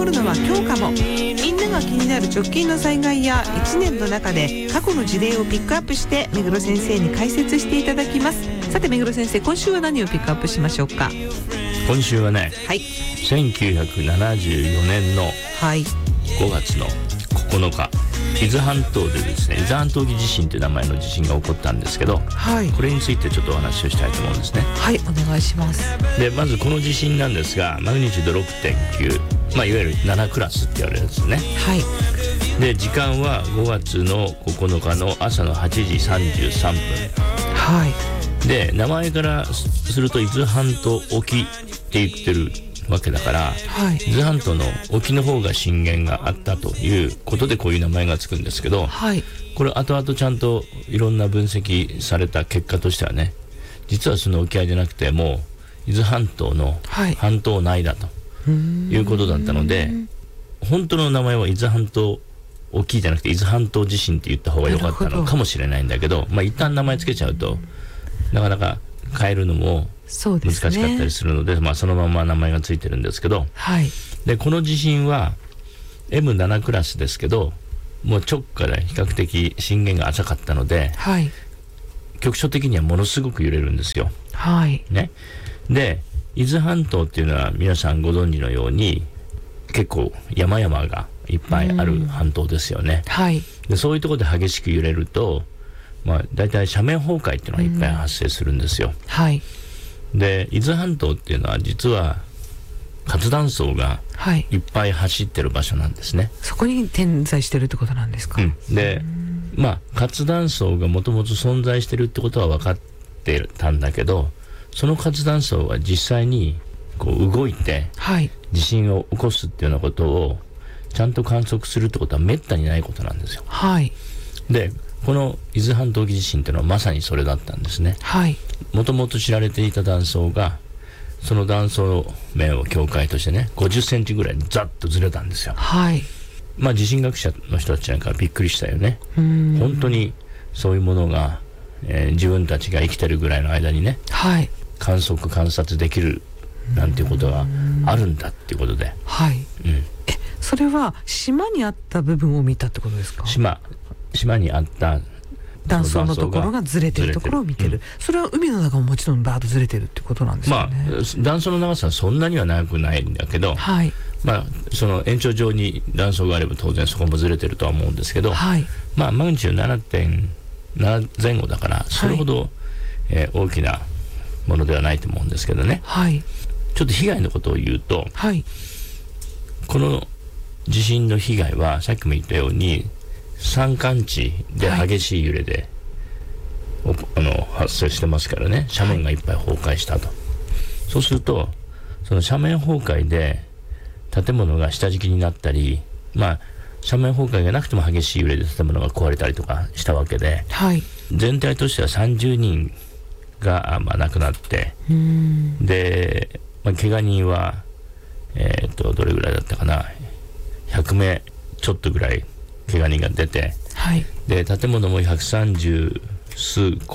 るのは今日かも。みんなが気になる直近の災害や1年の中で過去の事例をピックアップして目黒先生に解説していただきます。さて目黒先生、今週は何をピックアップしましょうか？ 今週はね、 はい、 1974年の5月の9日、伊豆半島でですね、伊豆半島沖地震という名前の地震が起こったんですけど、 はい、 これについてちょっとお話をしたいと思うんですね。 はい、お願いします。 でまずこの地震なんですが、マグニチュード 6.9、いわゆる7クラスって言われるんですね。 はい。 で時間は5月の9日の朝の8時33分。 はい。 で名前からすると伊豆半島沖って言ってるわけだから、 はい、 伊豆半島の沖の方が震源があったということでこういう名前がつくんですけど、 はい、 これ後々ちゃんといろんな分析された結果としてはね、実はその沖合じゃなくてもう伊豆半島の半島内だということだったので、本当の名前は伊豆半島沖じゃなくて伊豆半島地震って言った方が良かったのかもしれないんだけど、一旦名前つけちゃうとなかなか変えるのも難しかったりするので、そのまま名前がついてるんですけど、 はい、 でこの地震は M7 クラスですけど、もう直下で比較的震源が浅かったので、 はい、 局所的にはものすごく揺れるんですよ。 はい、 ね。で伊豆半島っていうのは皆さんご存知のように結構山々がいっぱいある半島ですよね。 はい、 でそういうところで激しく揺れると、だいたい斜面崩壊っていうのがいっぱい発生するんですよ。 はい。で伊豆半島っていうのは実は活断層がいっぱい走ってる場所なんですね。 そこに点在してるってことなんですか？ で活断層がもともと存在してるってことは分かってたんだけど、その活断層が実際にこう動いて地震を起こすっていうようなことをちゃんと観測するってことはめったにないことなんですよ。 はい。でこの伊豆半島沖地震っていうのはまさにそれだったんですね。 はい。もともと知られていた断層がその断層面を境界としてね、50センチぐらいザッとずれたんですよ。 はい。 地震学者の人たちなんかびっくりしたよね。本当にそういうものが、自分たちが生きてるぐらいの間にね、はい、観察できるなんていうことがあるんだっていうことで、 はい、それは島にあった部分を見たってことですか？ 島にあった断層のところがずれてるところを見てる、それは海の中ももちろんバーッとずれてるってことなんですよね。 断層の長さはそんなには長くないんだけど、はい、その延長上に断層があれば当然そこもずれてるとは思うんですけど、はい、マグニチュード 7.7 前後だからそれほど、大きなものではないと思うんですけどね、はい、ちょっと被害のことを言うと、はい、この地震の被害はさっきも言ったように山間地で激しい揺れで、発生してますからね、斜面がいっぱい崩壊したと、そうするとその斜面崩壊で建物が下敷きになったり、斜面崩壊がなくても激しい揺れで建物が壊れたりとかしたわけで、はい、全体としては30人が亡くなって、で、怪我人はどれぐらいだったかな、100名ちょっとぐらい怪我人が出て、はい、で建物も130数